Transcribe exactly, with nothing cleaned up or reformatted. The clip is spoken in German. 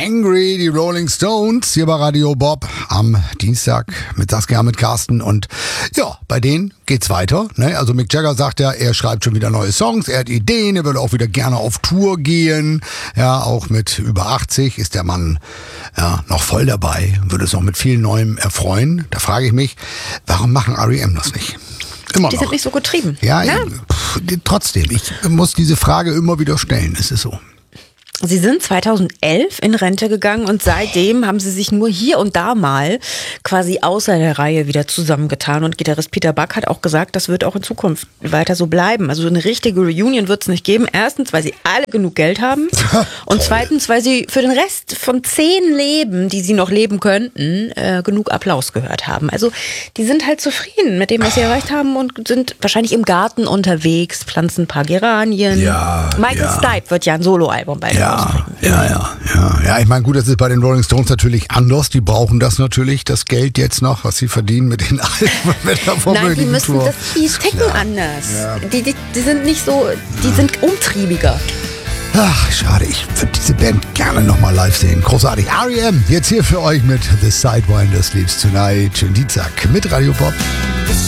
Angry, die Rolling Stones, hier bei Radio Bob am Dienstag mit Saskia, mit Carsten. Und ja, bei denen geht's weiter. Ne? Also Mick Jagger sagt ja, er schreibt schon wieder neue Songs, er hat Ideen, er will auch wieder gerne auf Tour gehen. Ja, auch mit über achtzig ist der Mann ja noch voll dabei, würde es noch mit viel Neuem erfreuen. Da frage ich mich, warum machen R E M das nicht? Immer Die noch. sind nicht so getrieben. Ja, Ja. ich, pff, trotzdem, ich muss diese Frage immer wieder stellen, es ist so. Sie sind zweitausendelf in Rente gegangen und seitdem haben sie sich nur hier und da mal quasi außer der Reihe wieder zusammengetan. Und Gitarrist Peter Buck hat auch gesagt, das wird auch in Zukunft weiter so bleiben. Also eine richtige Reunion wird es nicht geben. Erstens, weil sie alle genug Geld haben und zweitens, weil sie für den Rest von zehn Leben, die sie noch leben könnten, äh, genug Applaus gehört haben. Also die sind halt zufrieden mit dem, was sie erreicht haben und sind wahrscheinlich im Garten unterwegs, pflanzen ein paar Geranien. Ja, Michael ja. Stipe wird ja ein Soloalbum bald Ja, rausbringen. ja, ja, ja. Ja, ich meine, gut, das ist bei den Rolling Stones natürlich anders. Die brauchen das natürlich, das Geld jetzt noch, was sie verdienen mit den Alben. Mit der Nein, die vormöglichen müssen Tour. das, die ticken Ja. anders. Ja. Die, die, die sind nicht so, die sind umtriebiger. Ach, schade, ich würde diese Band gerne nochmal live sehen. Großartig. R E M, jetzt hier für euch mit The Sidewinder Sleeps Tonight. Schönen Dienstag mit Radio Pop.